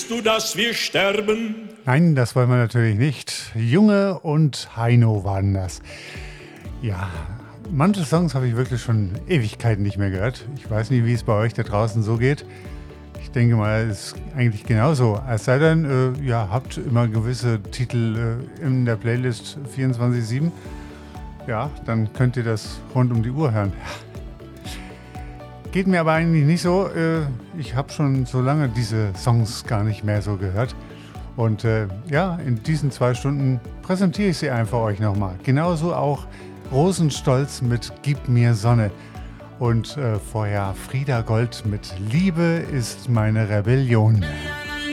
Willst du, dass wir sterben? Nein, das wollen wir natürlich nicht. Junge und Heino waren das. Ja, manche Songs habe ich wirklich schon Ewigkeiten nicht mehr gehört. Ich weiß nicht, wie es bei euch da draußen so geht. Ich denke mal, es ist eigentlich genauso. Es sei denn, ihr habt immer gewisse Titel in der Playlist 24/7. Ja, dann könnt ihr das rund um die Uhr hören. Geht mir aber eigentlich nicht so. Ich habe schon so lange diese Songs gar nicht mehr so gehört. Und ja, in diesen 2 Stunden präsentiere ich sie einfach euch nochmal. Genauso auch Rosenstolz mit Gib mir Sonne. Und vorher Frieda Gold mit Liebe ist meine Rebellion.